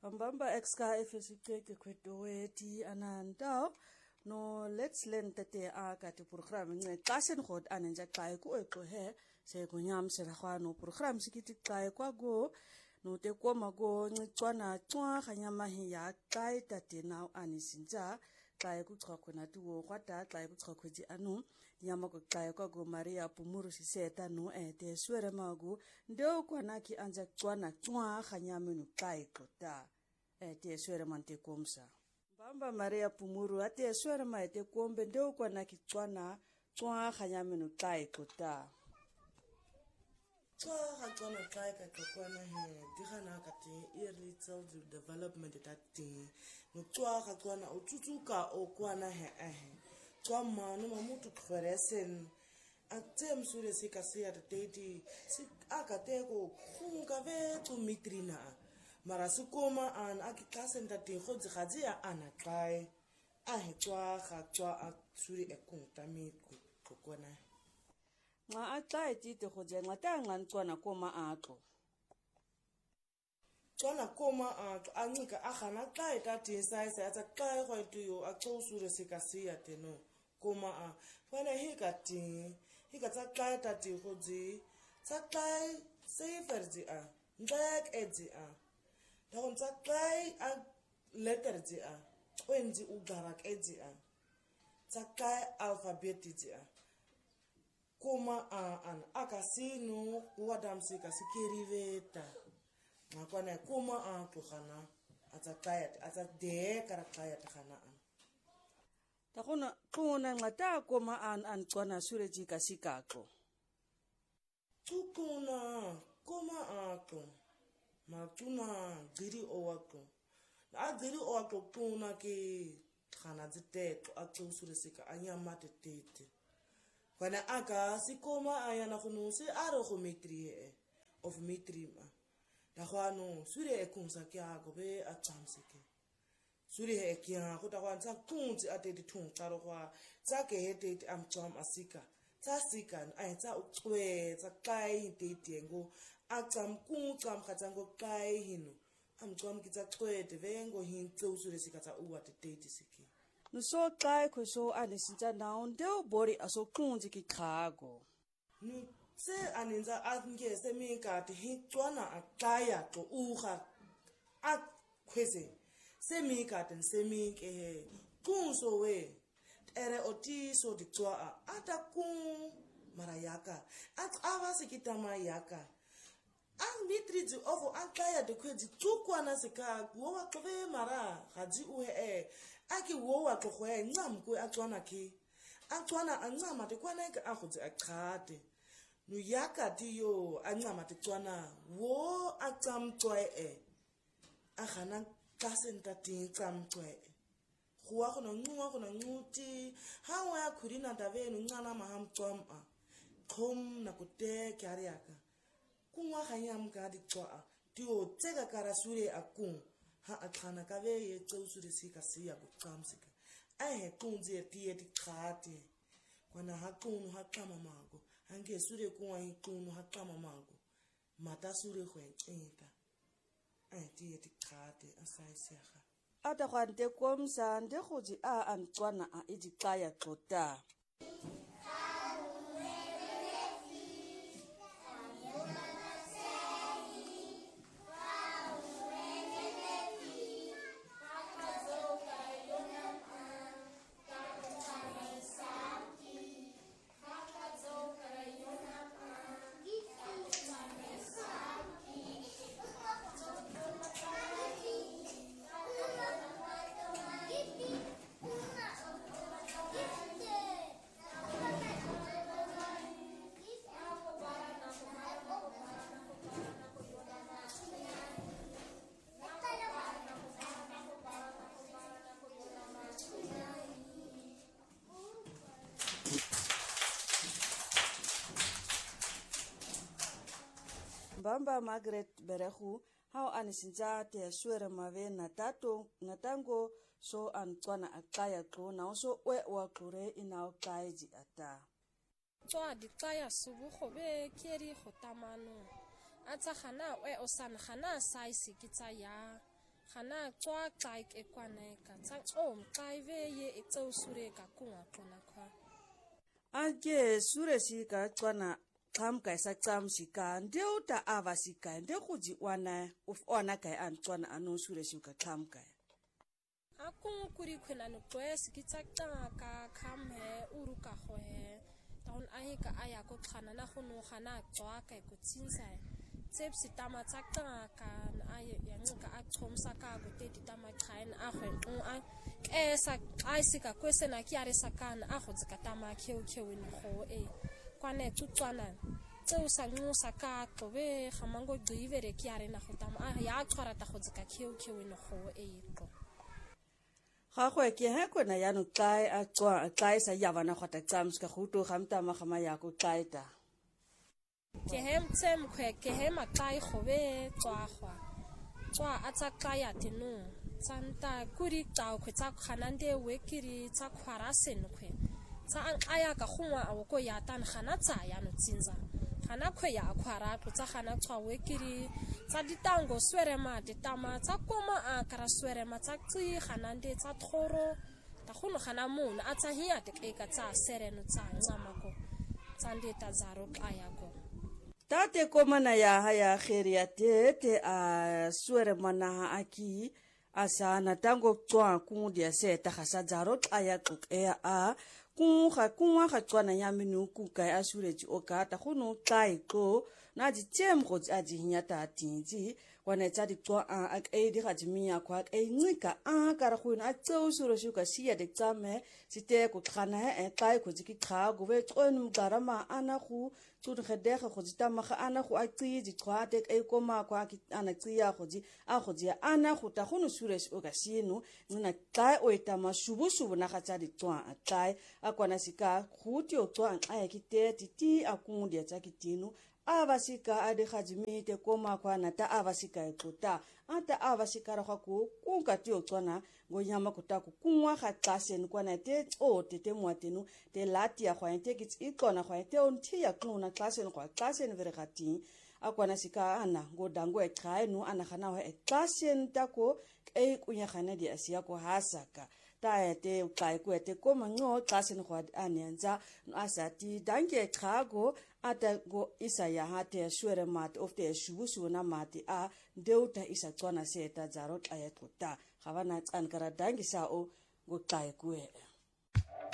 Ambamba exka efesikeke kwetoweti anantao no let's learn tate ka te program nge qasen god anenja qai ku eko he se go nyam se ra no program sikiti qai kwa go no te koma go ngicwana cwa khanyama hi ya qai tate now anisinja qai ku chokho na tuwo kwata qai ku chokho ji anu nyama ko qai kwa go Maria Pumuru siseta no te swere magu ndo kwana ki anja cwana cwa khanyama no qai kota te swere mante komsa Bamba Maria Pumuru ate swere ma te kombe ndo kwana ki cwana cwa khanyama no qai kota Tswana try ka kwana he digana ka te early childhood development ta te no tswana o tsutsuka o kwana he tswa mano mamutu khweresen atem sure sika sia te si aka te ko khunga ve tu mitrina mara sikoma an akikasen ta te khotsi khaji ya ana try he tswa sure e kunta mi ko kwana nga atla tite go je nga tanga ntswana koma atlo tswana koma atlo ancika agana xa etathi sayise atsa xa go ituyo axosure sikasiya teno koma fana hika tsa xa etathi go ji tsa xa saferji nxak edzi dagon tsa xa a letterji wenzi ugarak edzi tsa xa alphabeti ji Kuma an akasino wadamsika sikiriveta ngakwana kuma tukhana atsa de karakaya takhana takona qona ngata koma an tswana sureji ka sikaqo tukuna koma matuna diri owaqo na diri owaqo tuna ke khana dziteto atsusuresika anyama tetete Kana aka sikoma ayana khunu se aro khometrie of metrima da khano sure ekunsa kya go be atsamseke sure he kya go da khwan tsa kunzi ateti thung tsaro khwa tsa ke hete amtsam asika tsa sikan ai tsa ucwe tsa kai titengo atsam kuntsam khatsango kai hinu amtsam kitsa cwete vengo hintso sure sikatsa uwa tete siki no so qai ko so anisinja now ndo body aso kunzi ki khago no se aninza atnge se mi ka ti hitswana aqaya to uga akhwese se mi ka ten se mi ke kunso we ere oti so di tswa atakun marayaka ava sikitama yaka mitri ovo aqaya de khwedi tsukwana sika wo wa qove mara gaji uhe aki wo wa tlogoe ncam ko atswana ke atswana ancama te kwana ke a gotse aqhate no yaka tiyo ancama te tswana wo atsamtswe a gana ka senta ting tsamtswe go wa gona ncuti ha wa ya khudina tabeno ncana mahamtswam khom na kote kyare yaka kunwa ganyam ka ditswa tiyo tseka karasure akung ha atlana ka ve ye tsosure sika siya bucamsika he kunzi etiye tiqhati kwana ha qunu ha qama mago hange sure kuwa iqunu ha qama mago mata sure khwencinta tiye tiqhati asayisega ata kwante komsa nde goji antswana idiqaya xota Bamba Margaret Berehu how anisinja te swere mave na tato ngatango so antswana akaya ko na so we wa klore ina kaiji ata tswa di tsaya subu khobe keri khotamano atsa khana we osan khana sai sikitsa ya khana tswa xai ke kwana ka tsa xai ve ye itsau sure ka kunga khona khwa ake sure si ka tswana kam kai sa tsam si ka ndeu ta ava si ka nde khuji wana of ona kai an tswana anu sure si ka kam kai akung kuri khona no twes ki tsakta ka kham he uru ka kho he taun ahi ka aya ko khana na khunu khana tswa kai ko tsinsa tsep si tama tsakta ka ay yang ka achom saka go te tama khain a khwe a esa ai sika kwesena ki are sakana a go tsaka tama kheu ni go e kwane tutswana tseo sa ngu saka go be khamango givere ki are na go tama a ya tshwara ta go tsaka kheu ni go e go ga go ke ha kona ya no tlae a tswa tlae sa ya bana go ta tsams ka go to gamta magama ya go tlaeta ke hem tsem khwe ke hem a tlae go be tswa a tsa klaya tenu tsanta kuri tao khwe tsa khanande we kiri tsa khwara sen khwe tsa an aya ka khungwa a go ya tan khana tsa ya no tsinza khana khwe ya khwara tsa khana tswa we kiri tsa ditango swere ma ditama tsa koma a kara swere ma tsa tsi khanande tsa thoro ta khunu khana mun a tsa hiya te ka tsa sereno tsa ngamako tsande ta zaro aya go tate komana ya haya kheria te a swere mana aki asana tango tswa ku dia se ta khasa zaro aya tuk e a ku ga tswana ya minu ku kai asure ji o ka ta khunu tlai ko na di tem go tsa di nya ta tinji wana tsa di tswa a e di ga jimiya kwa e ncika a ka ra khuna a tsau suro shu ka sia de tsame site ku khana e tlai ko ji ki kha go ve tsonu mgarama ana khu tsu de khedega go ji tama ga ana khu a tsi ji tswa te e koma kwa ki ana tsiya go ji ana khu ta khunu sure shu ka sinu nna tlai o etama shubu na ga tsa di tswa a tlai a kwana sika khuti o tswa a ki te ti a ku dia tsa ki tinu avasika ade khajimi te koma kwa na ta avasika etuta ata avasika ra ku kunka ti otswana go nyama kutaku kunwa ga tlasen kwa na te o te mwatenu te lati ya kwa te kits ikona kwa te onti ya klona tlasen kwa tlasen verigati akwana sika ana go dango e trai no ana khana wa e tlasen tako e kunya khana di asia ko hasaka ta te ukai ku te koma ngo tlasen kwa anenza asati dange trago ata go isa ya hate shwere mat of te shubusu na mati a deuta isa tswana seta zaro aya tuta gabana tsankara dangi sa o go kai ku